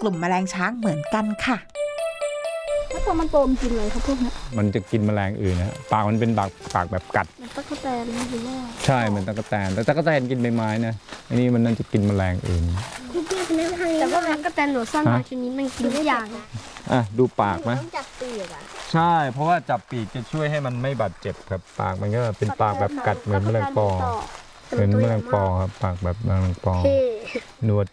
ลุ่มแมลงช้างเหมือนกันค่ะแล้วพอมันโตมันกินอะไรครับพวกนี้มันจะกินแมลงอื่นนะปากมันเป็นปากแบบกัดมันตะกั่วแตนหรือว่าใช่มันตะกั่วแตนแต่ตะกั่วแตนกินใบไม้นะอันนี้มันน่าจะกินแมลงอื่นแต่ว่าตะกั่วแตนหนูสั้นบางชนิดมันกินทุกอย่างนะดูปากไหมต้องจับปีกอ่ะใช่เพราะว่าจับปีกจะช่วยให้มันไม่บาดเจ็บครับปากมันก็เป็นปากแบบกัดเหมือนแมลงปอครับปากแบบแมลงปอหนวด